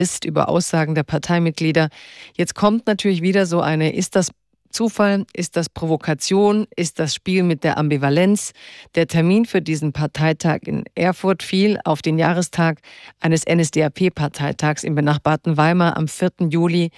ist über Aussagen der Parteimitglieder. Jetzt kommt natürlich wieder so eine, ist das Zufall? Ist das Provokation? Ist das Spiel mit der Ambivalenz? Der Termin für diesen Parteitag in Erfurt fiel auf den Jahrestag eines NSDAP-Parteitags im benachbarten Weimar am 4. Juli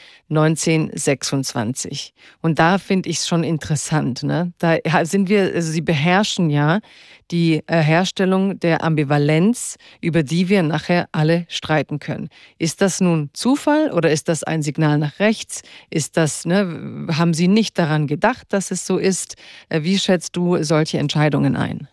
1926. Und da finde ich es schon interessant. Ne? Da sind wir, also sie beherrschen ja die Herstellung der Ambivalenz, über die wir nachher alle streiten können. Ist das nun Zufall oder ist das ein Signal nach rechts? Ist das, haben Sie nicht daran gedacht, dass es so ist? Wie schätzt du solche Entscheidungen ein?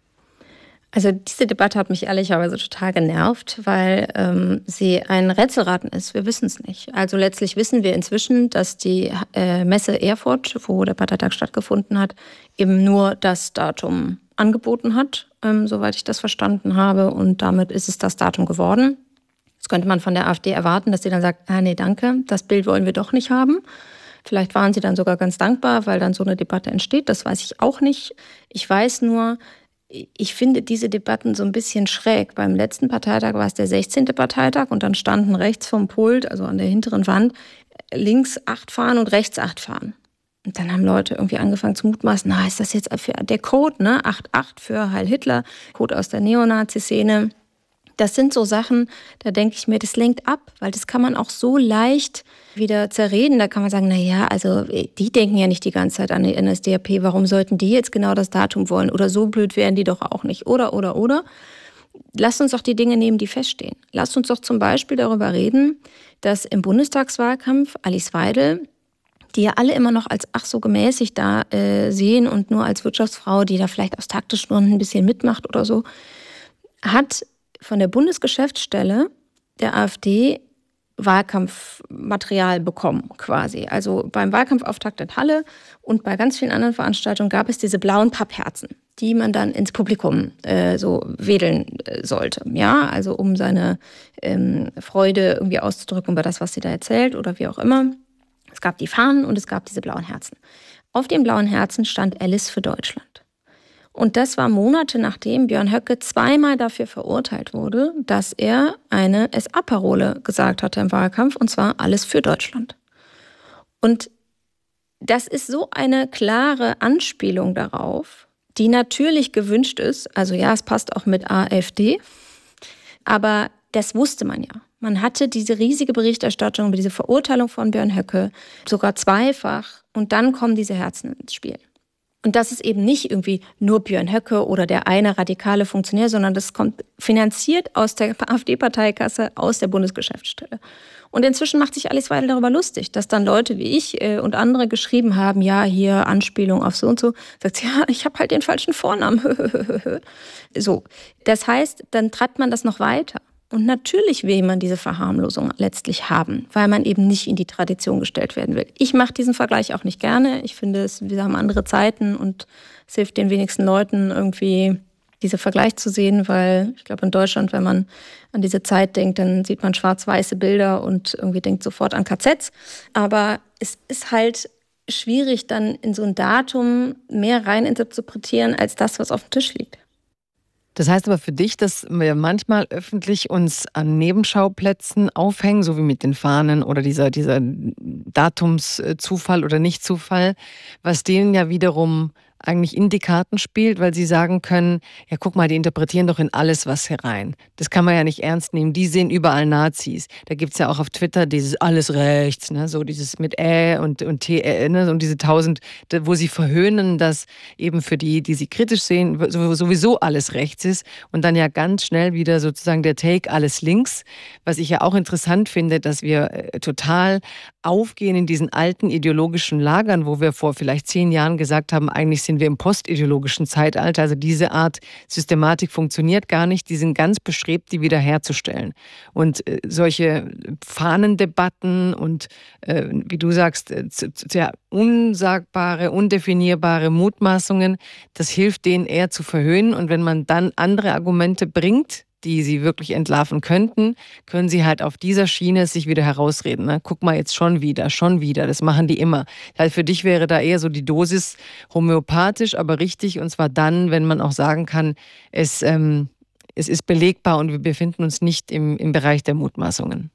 Also diese Debatte hat mich ehrlicherweise total genervt, weil sie ein Rätselraten ist. Wir wissen es nicht. Also letztlich wissen wir inzwischen, dass die Messe Erfurt, wo der Parteitag stattgefunden hat, eben nur das Datum angeboten hat, soweit ich das verstanden habe. Und damit ist es das Datum geworden. Jetzt könnte man von der AfD erwarten, dass sie dann sagt, nee, danke, das Bild wollen wir doch nicht haben. Vielleicht waren sie dann sogar ganz dankbar, weil dann so eine Debatte entsteht. Das weiß ich auch nicht. Ich weiß nur, ich finde diese Debatten so ein bisschen schräg. Beim letzten Parteitag war es der 16. Parteitag und dann standen rechts vom Pult, also an der hinteren Wand, links 8 Fahnen und rechts 8 Fahnen. Und dann haben Leute irgendwie angefangen zu mutmaßen, ist das jetzt für der Code, 8-8 für Heil Hitler, Code aus der Neonazi-Szene. Das sind so Sachen, da denke ich mir, das lenkt ab, weil das kann man auch so leicht wieder zerreden. Da kann man sagen, also die denken ja nicht die ganze Zeit an die NSDAP, warum sollten die jetzt genau das Datum wollen? Oder so blöd wären die doch auch nicht. Oder. Lasst uns doch die Dinge nehmen, die feststehen. Lasst uns doch zum Beispiel darüber reden, dass im Bundestagswahlkampf Alice Weidel, die ja alle immer noch als ach so gemäßigt da sehen und nur als Wirtschaftsfrau, die da vielleicht aus taktischen Gründen ein bisschen mitmacht oder so, hat von der Bundesgeschäftsstelle der AfD Wahlkampfmaterial bekommen quasi. Also beim Wahlkampfauftakt in Halle und bei ganz vielen anderen Veranstaltungen gab es diese blauen Pappherzen, die man dann ins Publikum so wedeln sollte. Ja, also um seine Freude irgendwie auszudrücken über das, was sie da erzählt oder wie auch immer. Es gab die Fahnen und es gab diese blauen Herzen. Auf den blauen Herzen stand Alice für Deutschland. Und das war Monate nachdem Björn Höcke 2-mal dafür verurteilt wurde, dass er eine SA-Parole gesagt hatte im Wahlkampf, und zwar alles für Deutschland. Und das ist so eine klare Anspielung darauf, die natürlich gewünscht ist. Also ja, es passt auch mit AfD, aber das wusste man ja. Man hatte diese riesige Berichterstattung über diese Verurteilung von Björn Höcke, sogar zweifach, und dann kommen diese Herzen ins Spiel. Und das ist eben nicht irgendwie nur Björn Höcke oder der eine radikale Funktionär, sondern das kommt finanziert aus der AfD-Parteikasse, aus der Bundesgeschäftsstelle. Und inzwischen macht sich Alice Weidel darüber lustig, dass dann Leute wie ich und andere geschrieben haben, ja, hier Anspielung auf so und so. Sagt sie, ja, ich habe halt den falschen Vornamen. So, das heißt, dann treibt man das noch weiter. Und natürlich will man diese Verharmlosung letztlich haben, weil man eben nicht in die Tradition gestellt werden will. Ich mache diesen Vergleich auch nicht gerne. Ich finde, wir haben andere Zeiten und es hilft den wenigsten Leuten irgendwie, diesen Vergleich zu sehen, weil ich glaube, in Deutschland, wenn man an diese Zeit denkt, dann sieht man schwarz-weiße Bilder und irgendwie denkt sofort an KZs. Aber es ist halt schwierig, dann in so ein Datum mehr rein interpretieren, als das, was auf dem Tisch liegt. Das heißt aber für dich, dass wir manchmal öffentlich uns an Nebenschauplätzen aufhängen, so wie mit den Fahnen oder dieser Datumszufall oder Nichtzufall, was denen ja wiederum eigentlich in die Karten spielt, weil sie sagen können, ja guck mal, die interpretieren doch in alles was herein. Das kann man ja nicht ernst nehmen. Die sehen überall Nazis. Da gibt's ja auch auf Twitter dieses alles rechts, ne? So dieses mit und T, ne? Und diese 1000, wo sie verhöhnen, dass eben für die sie kritisch sehen, sowieso alles rechts ist und dann ja ganz schnell wieder sozusagen der Take alles links. Was ich ja auch interessant finde, dass wir total aufgehen in diesen alten ideologischen Lagern, wo wir vor vielleicht 10 Jahren gesagt haben, eigentlich sind wir im postideologischen Zeitalter. Also diese Art Systematik funktioniert gar nicht. Die sind ganz bestrebt, die wiederherzustellen. Und solche Fahnendebatten und, wie du sagst, sehr unsagbare, undefinierbare Mutmaßungen, das hilft denen eher zu verhöhnen. Und wenn man dann andere Argumente bringt, die sie wirklich entlarven könnten, können sie halt auf dieser Schiene sich wieder herausreden. Ne? Guck mal jetzt schon wieder. Das machen die immer. Also für dich wäre da eher so die Dosis homöopathisch, aber richtig. Und zwar dann, wenn man auch sagen kann, es ist belegbar und wir befinden uns nicht im Bereich der Mutmaßungen.